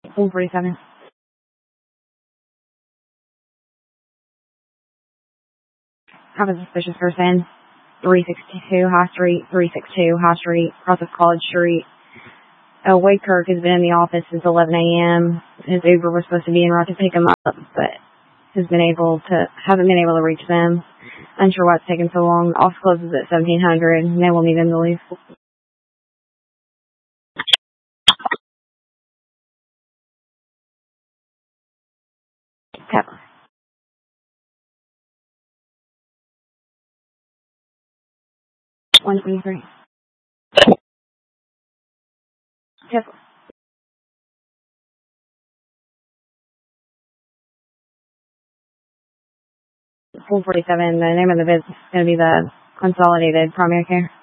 447. Have a suspicious person. 362 High Street, 362 High Street, across of College Street. Wade Kirk has been in the office since 11 a.m. His Uber was supposed to be en route to pick him up, but haven't been able to reach them. Unsure why it's taken so long. The office closes at 1700, and they will need him to leave. Pepper. 123. Yes. 447. The name of the business is going to be the Consolidated Primary Care.